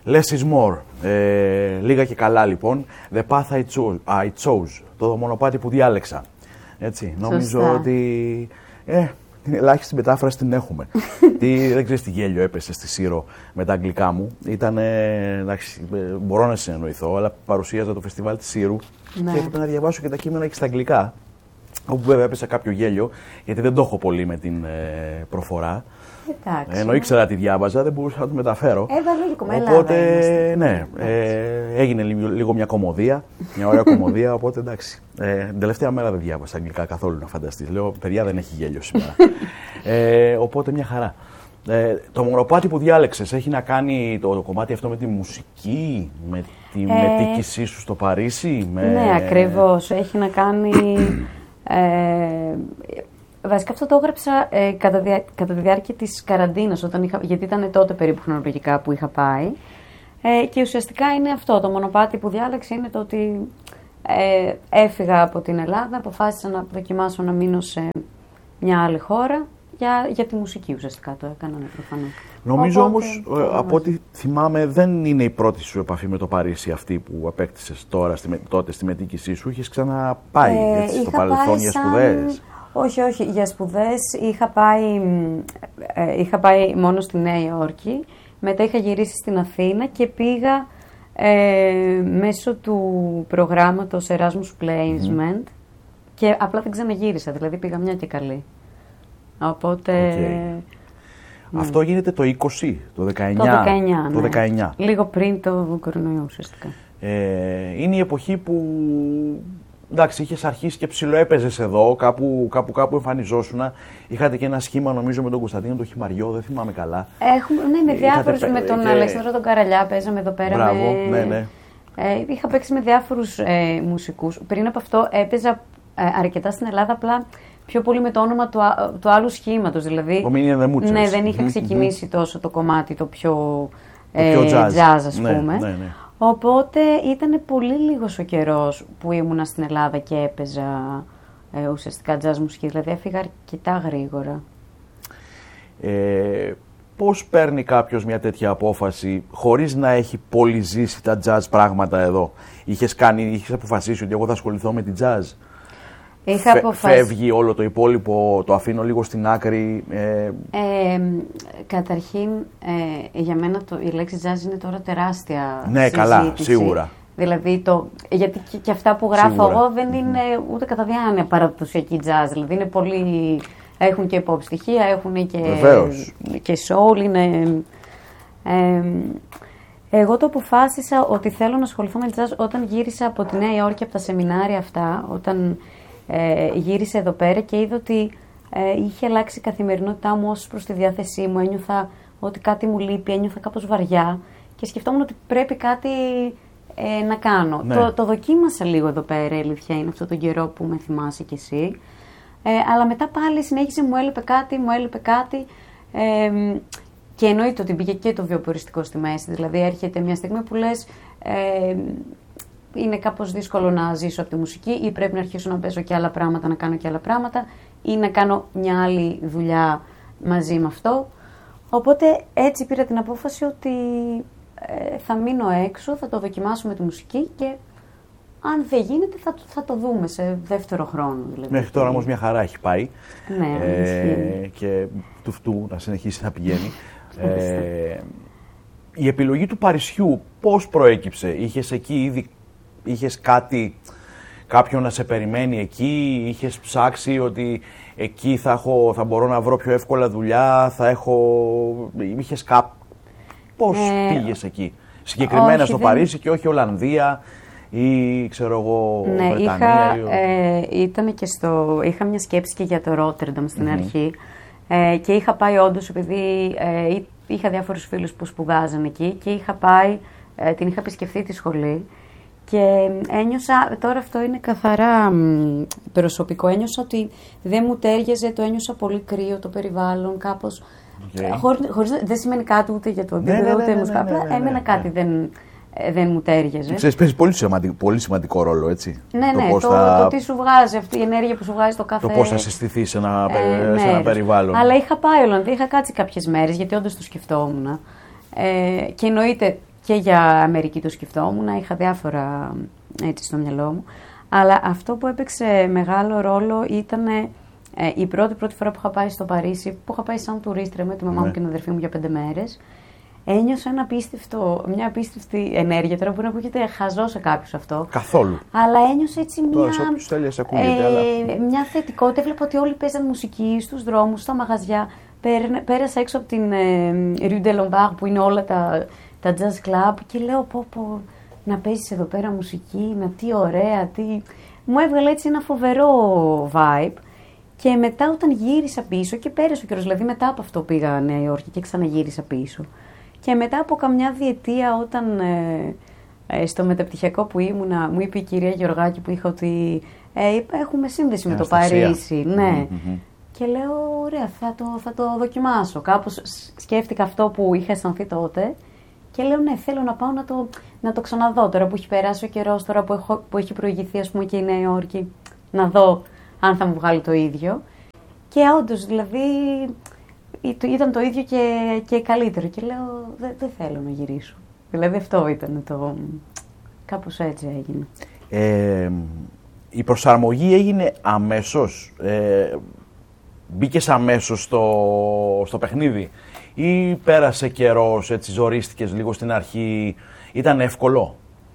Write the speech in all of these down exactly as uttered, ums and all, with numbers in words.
Less is more. Ε, λίγα και καλά λοιπόν. The path I chose. I chose. Το μονοπάτι που διάλεξα. Έτσι. Σωστά. Νομίζω ότι. Ε, την ελάχιστη μετάφραση την έχουμε. τι, δεν ξέρεις τι γέλιο έπεσε στη Σύρο με τα αγγλικά μου. Ήταν. Εντάξει, μπορώ να συνεννοηθώ, αλλά παρουσίαζα το φεστιβάλ της Σύρου Ναι. και έπρεπε να διαβάσω και τα κείμενα και στα αγγλικά. Όπου βέβαια έπεσε κάποιο γέλιο, γιατί δεν το έχω πολύ με την ε, προφορά. Εντάξει. Ενώ ήξερα τι διάβαζα, δεν μπορούσα να το μεταφέρω. Ε, λογικό, με Οπότε, Ελλάδα ναι, ε, έγινε λίγο, λίγο μια κομμωδία, μια ωραία κομμωδία. Οπότε εντάξει. Ε, την τελευταία μέρα δεν διάβασα αγγλικά καθόλου, να φανταστείς. Λέω, παιδιά, δεν έχει γέλιο σήμερα. ε, οπότε μια χαρά. Ε, το μονοπάτι που διάλεξες έχει να κάνει το, το κομμάτι αυτό με τη μουσική, με τη Ε, μετοίκησή σου στο Παρίσι. Με... Ναι, ακριβώς. Έχει να κάνει. Ε, βασικά αυτό το έγραψα ε, κατά, δια, κατά τη διάρκεια της καραντίνας, όταν είχα, γιατί ήταν τότε περίπου χρονολογικά που είχα πάει. Ε, και ουσιαστικά είναι αυτό, το μονοπάτι που διάλεξα είναι το ότι ε, έφυγα από την Ελλάδα, αποφάσισα να δοκιμάσω να μείνω σε μια άλλη χώρα. Για, για τη μουσική ουσιαστικά το έκανα, ναι, προφανώς. Νομίζω Οπότε, όμως, ε, από ό,τι θυμάμαι, δεν είναι η πρώτη σου επαφή με το Παρίσι αυτή που απέκτησες τώρα, στη, τότε στη μετοίκησή σου. Είχες ξαναπάει Ε, έτσι, στο είχα παρελθόν πάει για σαν- σπουδές. Όχι, όχι, για σπουδές είχα πάει, ε, είχα πάει μόνο στη Νέα Υόρκη, μετά είχα γυρίσει στην Αθήνα και πήγα ε, μέσω του προγράμματος Erasmus Placement Mm. και απλά δεν ξαναγύρισα, δηλαδή πήγα μια και καλή. Οπότε... Okay. Ναι. Αυτό γίνεται το είκοσι, το δεκαεννιά. Το δεκαεννιά, το ναι. δεκαεννιά. Λίγο πριν το κορονοϊό ουσιαστικά. Ε, είναι η εποχή που, εντάξει, είχες αρχίσει και ψιλοέπαιζες εδώ, κάπου, κάπου, κάπου εμφανιζόσουνα. Είχατε και ένα σχήμα, νομίζω, με τον Κωνσταντίνο τον Χιμαριό, δεν θυμάμαι καλά. Έχουμε, ναι, με διάφορους, Είχατε, με τον και... Αλέξανδρο τον Καραλιά παίζαμε εδώ πέρα. Μπράβο, με... ναι, ναι. Ε, είχα παίξει με διάφορους ε, μουσικούς. Πριν από αυτό έπαιζα ε, αρκετά στην Ελλάδα, απλά πιο πολύ με το όνομα του, α, του άλλου σχήματος. Δηλαδή, Ο Μίνι and the Moochers. ναι, δεν είχα Mm-hmm, ξεκινήσει mm-hmm. τόσο το κομμάτι το πιο, το ε, πιο jazz. jazz, ας Ναι, πούμε. ναι, ναι. Οπότε ήταν πολύ λίγος ο καιρός που ήμουνα στην Ελλάδα και έπαιζα ε, ουσιαστικά jazz μουσική. Δηλαδή έφυγα αρκετά γρήγορα. Ε, πώς παίρνει κάποιος μια τέτοια απόφαση χωρίς να έχει πολύ ζήσει τα jazz πράγματα εδώ? Είχες, κάνει, είχες αποφασίσει ότι εγώ θα ασχοληθώ με την jazz? Είχα Φε, αποφασίσει. Φεύγει όλο το υπόλοιπο, το αφήνω λίγο στην άκρη. Ε... Ε, καταρχήν, ε, για μένα το, η λέξη jazz είναι τώρα τεράστια Ναι, συζήτηση. καλά, σίγουρα. Δηλαδή, το, γιατί και, και αυτά που γράφω Σίγουρα. εγώ δεν είναι ούτε κατά διάνοια παραδοσιακή jazz. Δηλαδή, είναι πολύ, έχουν και pop στοιχεία, έχουν και, και soul, είναι... Ε, εγώ το αποφάσισα ότι θέλω να ασχοληθώ με jazz όταν γύρισα από τη Νέα Υόρκη, από τα σεμινάρια αυτά, όταν ε, γύρισα εδώ πέρα και είδα ότι ε, είχε αλλάξει η καθημερινότητά μου ως προς τη διάθεσή μου. Ένιωθα ότι κάτι μου λείπει, ένιωθα κάπως βαριά και σκεφτόμουν ότι πρέπει κάτι ε, να κάνω. Ναι. Το, το δοκίμασα λίγο εδώ πέρα, η αλήθεια είναι, αυτό τον καιρό που με θυμάσαι κι εσύ. Ε, αλλά μετά πάλι συνέχισε, μου έλειπε κάτι, μου έλειπε κάτι. Ε, Και εννοείται ότι μπήκε και το βιοποριστικό στη μέση. Δηλαδή, έρχεται μια στιγμή που λες ε, είναι κάπως δύσκολο να ζήσω από τη μουσική ή πρέπει να αρχίσω να παίζω και άλλα πράγματα, να κάνω και άλλα πράγματα ή να κάνω μια άλλη δουλειά μαζί με αυτό. Οπότε έτσι πήρα την απόφαση ότι ε, θα μείνω έξω, θα το δοκιμάσω με τη μουσική και αν δεν γίνεται θα, θα το δούμε σε δεύτερο χρόνο. Δηλαδή. Μέχρι τώρα όμως μια χαρά έχει πάει. Ναι, ε, και του φτού να συνεχίσει να πηγαίνει. Ε, η επιλογή του Παρισιού πώς προέκυψε? Είχες εκεί ήδη, είχες κάτι, κάποιον να σε περιμένει εκεί, είχες ψάξει ότι εκεί θα, έχω, θα μπορώ να βρω πιο εύκολα δουλειά, θα έχω, είχες κάπου, πώς ε, πήγες εκεί? Συγκεκριμένα όχι, στο δεν... Παρίσι και όχι Ολλανδία ή ξέρω εγώ ναι, Βρετανία? Είχα, ε, ήταν και στο, είχα μια σκέψη και για το Ρότερνταμ στην mm-hmm. αρχή. Ε, και είχα πάει όντως επειδή ε, είχα διάφορους φίλους που σπουδάζαν εκεί και είχα πάει, ε, την είχα επισκεφθεί τη σχολή και ένιωσα, τώρα αυτό είναι καθαρά μ, προσωπικό, ένιωσα ότι δεν μου τέριαζε, το ένιωσα πολύ κρύο το περιβάλλον, κάπως, okay. ε, χωρίς, χωρίς, δεν σημαίνει κάτι ούτε για το επίπεδο, ναι, ναι, ναι, ούτε μουσικά, ναι, ναι, ναι, ναι, ναι, ναι, απλά έμενα κάτι δεν... δεν μου τέριαζε. Ξέρεις, παίζει πολύ σημαντικό, πολύ σημαντικό ρόλο, έτσι. Ναι, ναι, το, το, θα... το τι σου βγάζει, αυτή η ενέργεια που σου βγάζει το κάθε... Το πώς θα συστηθείς σε ένα, ε, σε ένα περιβάλλον. Αλλά είχα πάει Ολλανδία, είχα κάτσει κάποιες μέρες, γιατί όντως το σκεφτόμουν. Ε, και εννοείται και για Αμερική το σκεφτόμουν, είχα διάφορα έτσι στο μυαλό μου. Αλλά αυτό που έπαιξε μεγάλο ρόλο ήταν ε, η πρώτη πρώτη φορά που είχα πάει στο Παρίσι, που είχα πάει σαν τουρίστρια με τη μαμά μου και την αδερφή μου για πέντε μέρες. Ένιωσα ένα απίστευτο, μια απίστευτη ενέργεια. Τώρα μπορεί να ακούγεται χαζό σε κάποιους αυτό. Καθόλου. Αλλά ένιωσα έτσι μια, Τώρα, θέλει, ακούγεται, ε, αλλά... μια θετικότητα. Έβλεπα ότι όλοι παίζαν μουσική στους δρόμους, στα μαγαζιά. Πέρασα έξω από την ε, Rue de Lombard που είναι όλα τα, τα jazz club και λέω πω πω να παίζεις εδώ πέρα μουσική, να τι ωραία, τι... Μου έβγαλε έτσι ένα φοβερό vibe. Και μετά όταν γύρισα πίσω και πέρασε ο καιρός, δηλαδή μετά από αυτό πήγα Νέα Υόρκη και ξαναγύρισα πίσω. Και μετά από καμιά διετία όταν ε, ε, στο μεταπτυχιακό που ήμουνα μου είπε η κυρία Γεωργάκη που είχα ότι ε, έχουμε σύνδεση με το Παρίσι. Ναι. Mm-hmm. Και λέω ωραία θα το, θα το δοκιμάσω. Κάπως σκέφτηκα αυτό που είχα αισθανθεί τότε και λέω ναι θέλω να πάω να το, να το ξαναδώ τώρα που έχει περάσει ο καιρός, τώρα που, έχω, που έχει προηγηθεί ας πούμε και η Νέα Υόρκη να δω αν θα μου βγάλει το ίδιο. Και όντως δηλαδή ήταν το ίδιο και, και καλύτερο. Και λέω, δεν δε θέλω να γυρίσω. Δηλαδή αυτό ήταν το... Κάπως έτσι έγινε. Ε, η προσαρμογή έγινε αμέσως. Ε, μπήκες αμέσως στο, στο παιχνίδι. Ή πέρασε καιρός, έτσι ζορίστηκες λίγο στην αρχή. Ήταν εύκολο.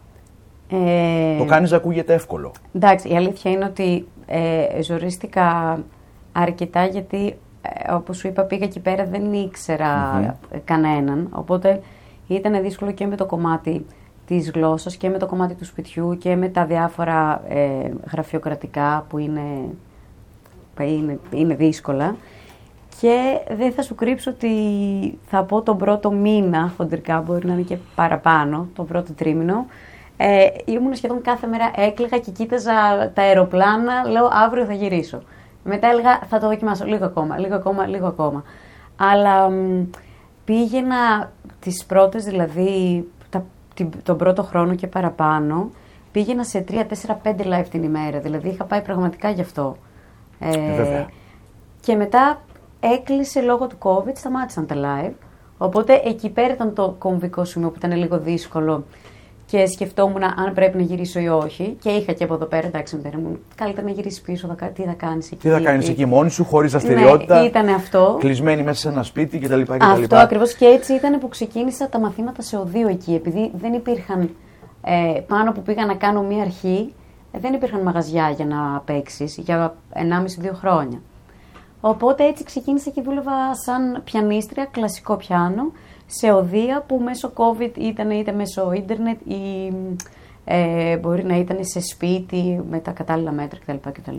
Ε, το κάνεις να ακούγεται εύκολο. Εντάξει, η αλήθεια είναι ότι ε, ζορίστηκα αρκετά γιατί... Ε, όπως σου είπα, πήγα εκεί πέρα, δεν ήξερα mm-hmm. κανέναν. Οπότε ήταν δύσκολο και με το κομμάτι της γλώσσας και με το κομμάτι του σπιτιού και με τα διάφορα ε, γραφειοκρατικά που είναι, είναι, είναι δύσκολα. Και δεν θα σου κρύψω ότι θα πω τον πρώτο μήνα, χοντρικά μπορεί να είναι και παραπάνω, τον πρώτο τρίμηνο. Ε, ήμουν σχεδόν κάθε μέρα έκλαιγα και κοίταζα τα αεροπλάνα, λέω αύριο θα γυρίσω. Μετά έλεγα θα το δοκιμάσω λίγο ακόμα, λίγο ακόμα, λίγο ακόμα. Αλλά μ, πήγαινα τις πρώτες, δηλαδή τα, την, τον πρώτο χρόνο και παραπάνω, πήγαινα σε τρία, τέσσερα, πέντε live την ημέρα. Δηλαδή είχα πάει πραγματικά γι' αυτό. Ε, ε, και μετά έκλεισε λόγω του COVID, σταμάτησαν τα live. Οπότε εκεί πέρα ήταν το κομβικό σημείο που ήταν λίγο δύσκολο. Και σκεφτόμουν αν πρέπει να γυρίσω ή όχι. Και είχα και από εδώ πέρα, εντάξει, μητέρα μου, καλύτερα να γυρίσει πίσω. Θα, τι θα κάνει εκεί. Τι θα κάνει εκεί μόνη σου, χωρίς δραστηριότητα. Ναι, ήταν αυτό. Κλεισμένη μέσα σε ένα σπίτι κτλ. Αυτό ακριβώς. Και έτσι ήταν που ξεκίνησα τα μαθήματα σε οδείο εκεί. Επειδή δεν υπήρχαν. Ε, πάνω που πήγα να κάνω μία αρχή, ε, δεν υπήρχαν μαγαζιά για να παίξει για ενάμιση δύο χρόνια. Οπότε έτσι ξεκίνησα και δούλευα σαν πιανίστρια, κλασικό πιάνο. Σε οδεία που μέσω COVID ήταν είτε μέσω ίντερνετ ή ε, μπορεί να ήταν σε σπίτι με τα κατάλληλα μέτρα κτλ. κτλ.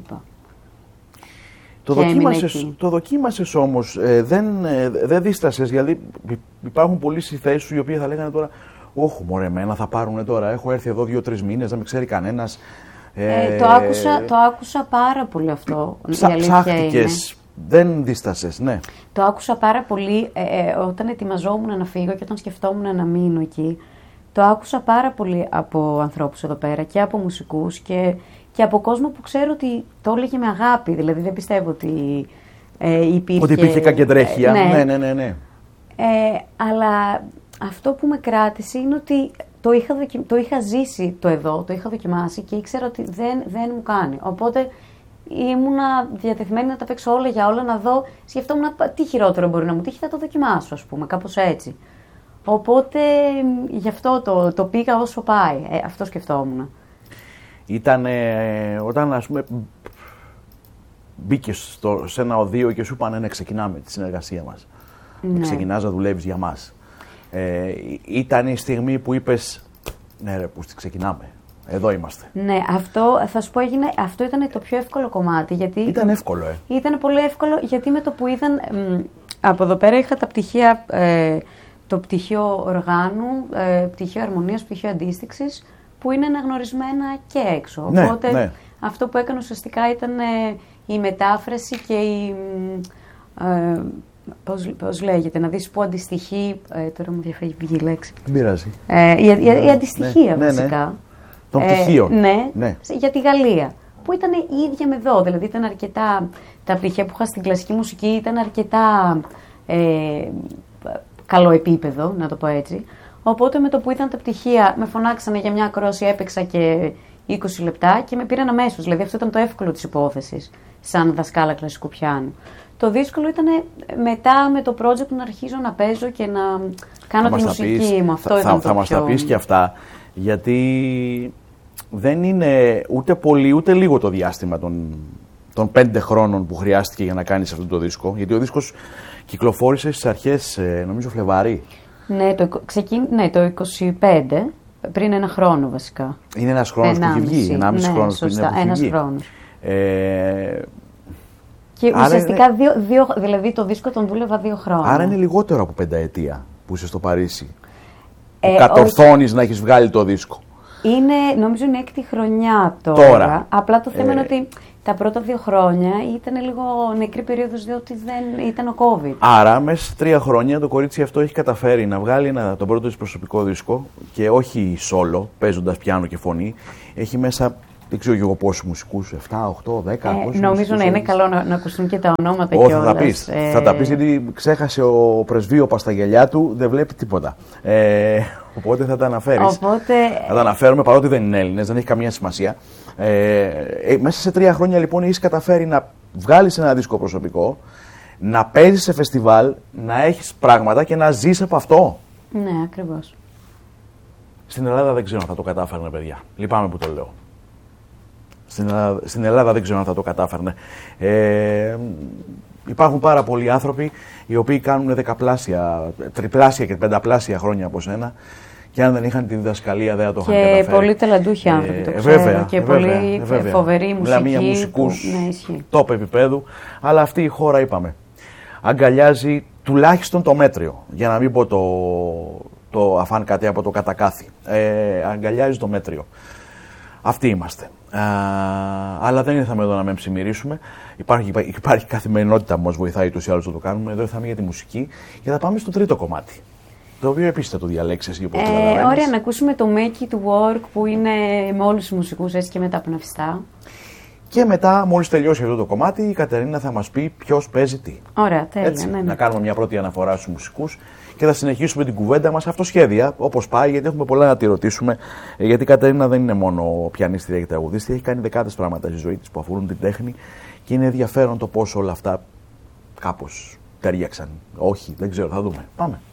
Το, δοκίμασες, το δοκίμασες όμως, ε, δεν, ε, δεν δίστασες, γιατί υπάρχουν πολλοί στη θέση σου οι οποίοι θα λέγανε τώρα «Όχου μωρέ, εμένα θα πάρουνε τώρα, έχω έρθει εδώ δύο-τρεις μήνες, δεν με ξέρει κανένας». Ε, ε, το, άκουσα, το άκουσα πάρα πολύ αυτό, ψα, η αλήθεια ψάχτηκες. Είναι. Δεν δίστασες, ναι. Το άκουσα πάρα πολύ ε, ε, όταν ετοιμαζόμουν να φύγω και όταν σκεφτόμουν να μείνω εκεί. Το άκουσα πάρα πολύ από ανθρώπους εδώ πέρα και από μουσικούς και, και από κόσμο που ξέρω ότι το έλεγε με αγάπη. Δηλαδή δεν πιστεύω ότι ε, υπήρχε... Ότι υπήρχε κακεντρέχεια. Ε, ναι, ναι, ναι, ναι. ναι. Ε, αλλά αυτό που με κράτησε είναι ότι το είχα, δοκι... το είχα ζήσει το εδώ, το είχα δοκιμάσει και ήξερα ότι δεν, δεν μου κάνει. Οπότε... ήμουνα διατεθειμένη να τα παίξω όλα για όλα, να δω, σκεφτόμουν τι χειρότερο μπορεί να μου τύχει, θα το δοκιμάσω, ας πούμε, κάπως έτσι. Οπότε γι' αυτό το, το πήγα όσο πάει, ε, αυτό σκεφτόμουν. Ήταν ε, όταν, ας πούμε, μπήκες στο, σε ένα οδείο και σου είπαν ναι, ξεκινάμε τη συνεργασία μας. Ναι. Ξεκινάς να δουλεύεις για μας. Ε, ήταν η στιγμή που είπες ναι ρε, πούστη, ξεκινάμε. Εδώ είμαστε. Ναι, αυτό θα σου πω έγινε, αυτό ήταν το πιο εύκολο κομμάτι. Γιατί ήταν εύκολο, ε. Ήταν πολύ εύκολο γιατί με το που είδαν. Μ, από εδώ πέρα είχα τα πτυχία, ε, το πτυχίο οργάνου, ε, πτυχίο αρμονίας, πτυχίο αντίστοιξης, που είναι αναγνωρισμένα και έξω. Ναι, Οπότε ναι. αυτό που έκανα ουσιαστικά ήταν ε, η μετάφραση και η. Ε, Πώς, πώς λέγεται, να δεις που αντιστοιχεί. Ε, τώρα μου διαφεύγει η λέξη. Δεν πειράζει. Ε, η, η, η αντιστοιχία ναι, βασικά. Ναι, ναι. Των πτυχίων. Ε, ναι, ναι, για τη Γαλλία. Που ήταν η ίδια με εδώ. Δηλαδή ήταν αρκετά. Τα πτυχία που είχα στην κλασική μουσική ήταν αρκετά ε, καλό επίπεδο, να το πω έτσι. Οπότε με το που ήταν τα πτυχία, με φωνάξανε για μια ακρόαση, έπαιξα και είκοσι λεπτά και με πήραν αμέσως. Δηλαδή αυτό ήταν το εύκολο της υπόθεσης, σαν δασκάλα κλασικού πιάνου. Το δύσκολο ήταν μετά με το project να αρχίζω να παίζω και να κάνω τη μουσική πεις, μου. Αυτό θα, ήταν θα, το θα μας πιο... τα πεις και αυτά, γιατί δεν είναι ούτε πολύ ούτε λίγο το διάστημα των, των πέντε χρόνων που χρειάστηκε για να κάνεις αυτό το δίσκο. Γιατί ο δίσκος κυκλοφόρησε στις αρχές, νομίζω, Φλεβάρι. Ναι, το, ξεκίν... ναι, το είκοσι πέντε, πριν ένα χρόνο βασικά. Είναι ένας χρόνος που έχει βγει, ενάμιση ναι, χρόνος σωστά, πριν ένας βγει. χρόνος. Ε... Και άρα ουσιαστικά, είναι... δύο, δύο, δηλαδή το δίσκο τον δούλευα δύο χρόνια. Άρα είναι λιγότερο από πενταετία που είσαι στο Παρίσι. Ε, που κατορθώνεις να έχεις βγάλει το δίσκο. Είναι, νομίζω είναι έκτη χρονιά τώρα. τώρα. Απλά το θέμα ε... είναι ότι τα πρώτα δύο χρόνια ήταν λίγο νεκρή περίοδος, διότι δεν ήταν ο COVID. Άρα, μέσα σε τρία χρόνια το κορίτσι αυτό έχει καταφέρει να βγάλει ένα, τον πρώτο της προσωπικό δίσκο και όχι solo, παίζοντας πιάνο και φωνή. Έχει μέσα, δεν ξέρω εγώ πόσους μουσικούς, επτά, οκτώ, δέκα. Ε, νομίζω να είναι καλό να, να ακουστούν και τα ονόματα Ω, κιόλας. Θα τα πεις, ε... θα τα πεις γιατί ξέχασε ο πρεσβείωπας στα γυαλιά του, δεν βλέπει τίποτα. Ε, οπότε θα τα αναφέρεις. Οπότε... Θα τα αναφέρουμε παρότι δεν είναι Έλληνες, δεν έχει καμία σημασία. Ε, ε, μέσα σε τρία χρόνια λοιπόν έχεις καταφέρει να βγάλεις ένα δίσκο προσωπικό, να παίζεις σε φεστιβάλ, να έχεις πράγματα και να ζεις από αυτό. Ναι, ακριβώς. Στην Ελλάδα δεν ξέρω αν θα το κατάφερνε, παιδιά. Λυπάμαι που το λέω. Στην Ελλάδα, στην Ελλάδα δεν ξέρω αν θα το κατάφερνε. Ε, υπάρχουν πάρα πολλοί άνθρωποι οι οποίοι κάνουν δεκαπλάσια, τριπλάσια και πενταπλάσια χρόνια από σένα και αν δεν είχαν τη διδασκαλία δεν θα το είχαν καταφέρει. Και πολύ ταλαντούχοι άνθρωποι, το ε, ξέρω. βέβαια, και βέβαια, πολύ βέβαια. φοβερή μουσική. Μιλάμε μουσικούς που... ναι, ισχύει. top επίπεδου, αλλά αυτή η χώρα, είπαμε, αγκαλιάζει τουλάχιστον το μέτριο, για να μην πω το, το αφάν κάτι από το κατακάθι. Ε, αγκαλιάζει το μέτριο. Αυτοί είμαστε. Α, αλλά δεν ήρθαμε εδώ να με ψημυρίσουμε. Υπάρχει, υπάρχει καθημερινότητα που μας βοηθάει ούτως ή άλλως να το κάνουμε. Εδώ ήρθαμε για τη μουσική και θα πάμε στο τρίτο κομμάτι. Το οποίο επίσης θα το διαλέξεις εσύ, όπως ε, καταλαβαίνεις. Ωραία, να ακούσουμε το Make It Work που είναι με όλους τους μουσικούς, έτσι και με τα πνευστά. Και μετά, μόλις τελειώσει αυτό το κομμάτι, η Κατερίνα θα μας πει ποιος παίζει τι. Ωραία, τέλεια. Έτσι, ναι, ναι. Να κάνουμε μια πρώτη αναφορά στους μουσικούς και θα συνεχίσουμε την κουβέντα μας αυτοσχέδια, όπως πάει, γιατί έχουμε πολλά να τη ρωτήσουμε. Γιατί η Κατερίνα δεν είναι μόνο πιανίστρια και τραγουδίστρια, έχει κάνει δεκάδες πράγματα στη ζωή της που αφορούν την τέχνη και είναι ενδιαφέρον το πώς όλα αυτά κάπως ταιριάξαν. Όχι, δεν ξέρω, θα δούμε. Πάμε.